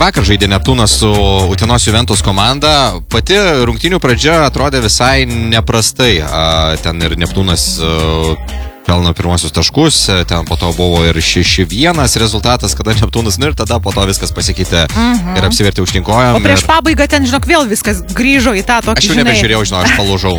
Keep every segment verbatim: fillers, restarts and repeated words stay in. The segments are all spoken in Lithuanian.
vakar žaidė Neptūnas su Utenos Juventus komanda. Pati rungtynių pradžia atrodė visai neprastai. Ten ir Neptūnas pelno pirmosius taškus, ten po to buvo ir šeši vienas rezultatas, kada Neptūnas, nu ir tada po to viskas pasikeitė mhm. ir apsivertė aukštinkojom. O prieš ir... pabaigą ten, žinok, vėl viskas grįžo į tą tokį, Aš jau žinai... nebežiūrėjau, žinau, aš palūžau.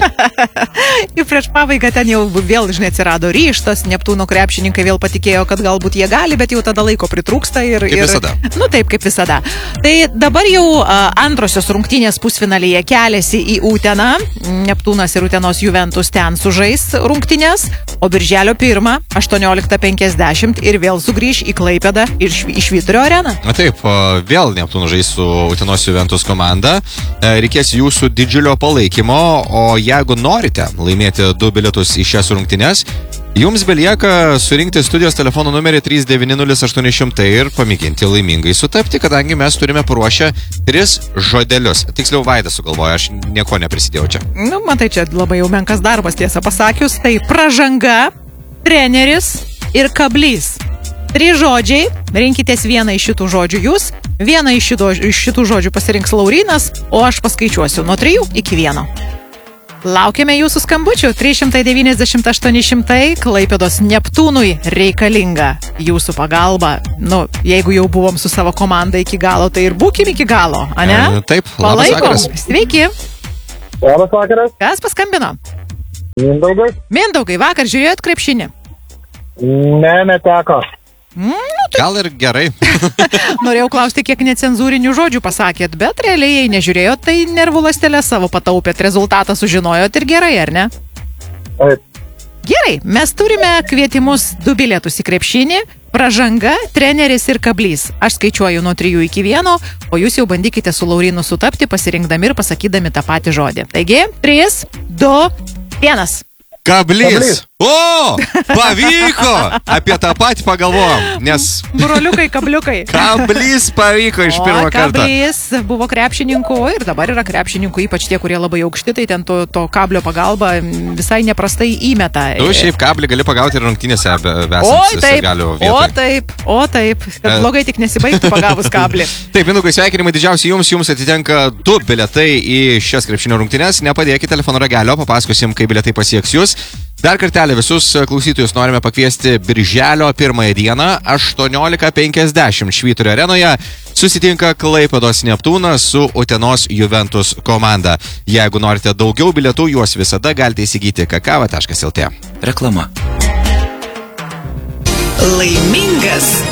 Ir prieš pabaigą ten jau vėl, žinai, atsirado ryštas, Neptūno krepšininkai vėl patikėjo, kad galbūt jie gali, bet jau tada laiko pritrūksta ir... Kaip ir... visada. Nu taip, kaip visada. Tai dabar jau uh, antrosios rungtynės pusfinalyje keliasi į Uteną. Neptūnas ir Utenos Juventus ten sužais rungtynės, o birželio pirmą, aštuonioliktą penkiasdešimt ir vėl sugrįš į Klaipėdą ir į Švyturio areną. Na taip, vėl Neptūnas žais su Utenos Juventus komanda. Reikės jūsų didžiulio palaikymo, o jeigu norite laimėti du bilietus į šias rungtynes, jums belieka surinkti studijos telefono numerį trys devyni nulis aštuoni šimtai ir pamėginti laimingai sutapti, kadangi mes turime paruošę tris žodelius. Tiksliau, Vaidas sugalvoja, aš nieko neprisidėjau čia. Nu, matai, čia labai jau menkas darbas, tiesą pasakius. Tai pražanga, treneris ir kablys. Trys žodžiai, rinkitės vieną iš šitų žodžių jūs, vieną iš šitų, iš šitų žodžių pasirinks Laurynas, o aš paskaičiuosiu nuo trijų iki vieno. Laukiame jūsų skambučių. trys devyniasdešimt aštuoni šimtai, Klaipėdos Neptūnui reikalinga jūsų pagalba. Nu, jeigu jau buvom su savo komanda iki galo, tai ir būkim iki galo, ane? E, taip, labas Palaikom. vakaras. Sveiki. Labas vakaras. Kas paskambino? Mindaugas. Mindaugai, vakar žiūrėjot krepšinį? Ne, neteko. Mm, Gal ir gerai. Norėjau klausti, kiek necenzūrinių žodžių pasakėt, bet realiai, jei nežiūrėjot, tai nervų ląsteles savo pataupėt, rezultatą sužinojot ir gerai, ar ne? Taip. Gerai, mes turime kvietimus du bilietus į krepšinį, pražanga, treneris ir kablys. Aš skaičiuoju nuo trijų iki vieno, o jūs jau bandykite su Laurynu sutapti, pasirinkdami ir pasakydami tą patį žodį. Taigi, trys, du, vienas. Kablys. Kablys. O, pavyko! Apie tą patį pagalvojom, nes... Broliukai, kabliukai. Kablys pavyko iš pirmo o, karto. Kablys buvo krepšininkų ir dabar yra krepšininkų, ypač tie, kurie labai aukšti, tai ten to, to kablio pagalba visai neprastai įmeta. Tu šiaip kablį gali pagauti ir rungtynėse besant O taip, sirgalių o vietoj. taip, o taip, kad blogai tik nesibaigtų pagavus kablį. Taip, Mindaugai, sveikinimai didžiausi jums, jums atitenka du bilietai į šias krepšinio rungtynes. Nepadėkite telefono ragelio, papasakosim, kaip bilietai pasieks jūs. Dar kartelį visus klausytojus norime pakviesti birželio pirmąją dieną, aštuoniolika penkiasdešimt Švyturio arenoje. Susitinka Klaipėdos Neptūnas su Utenos Juventus komanda. Jeigu norite daugiau bilietų, juos visada galite įsigyti kakava taškas lt. Reklama. Laimingas